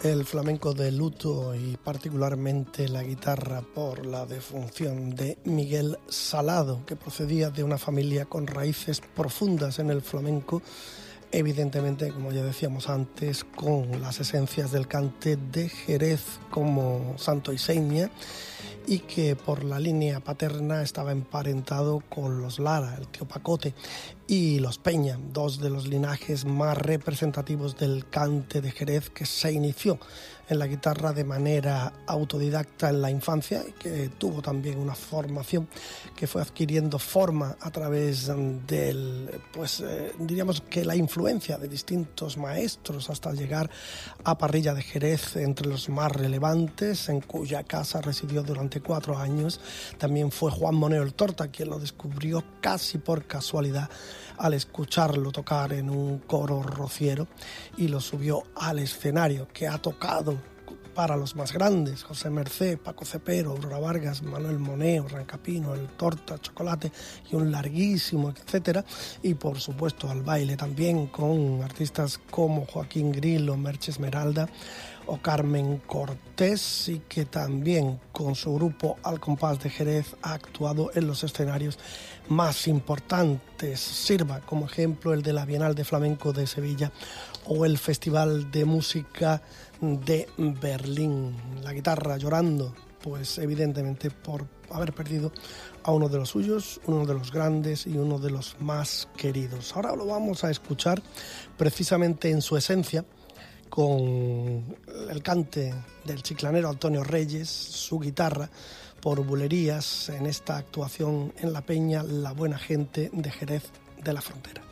El flamenco de luto y particularmente la guitarra por la defunción de Miguel Salado, que procedía de una familia con raíces profundas en el flamenco, evidentemente, como ya decíamos antes, con las esencias del cante de Jerez como santo y seña, y que por la línea paterna estaba emparentado con los Lara, el tío Pacote, y los Peña, dos de los linajes más representativos del cante de Jerez, que se inició en la guitarra de manera autodidacta en la infancia y que tuvo también una formación que fue adquiriendo forma a través diríamos que la influencia de distintos maestros hasta llegar a Parrilla de Jerez, entre los más relevantes, en cuya casa residió durante 4 años. También fue Juan Moneo el Torta quien lo descubrió casi por casualidad al escucharlo tocar en un coro rociero y lo subió al escenario, que ha tocado para los más grandes: José Mercé, Paco Cepero, Aurora Vargas, Manuel Moneo, Rancapino, el Torta, Chocolate y un larguísimo etcétera. Y por supuesto al baile también con artistas como Joaquín Grillo, Merche Esmeralda o Carmen Cortés, y que también con su grupo Al Compás de Jerez ha actuado en los escenarios más importantes. Sirva como ejemplo el de la Bienal de Flamenco de Sevilla o el Festival de Música de Berlín. La guitarra llorando, pues evidentemente por haber perdido a uno de los suyos, uno de los grandes y uno de los más queridos. Ahora lo vamos a escuchar precisamente en su esencia, con el cante del chiclanero Antonio Reyes, su guitarra por bulerías, en esta actuación en la Peña La Buena Gente de Jerez de la Frontera.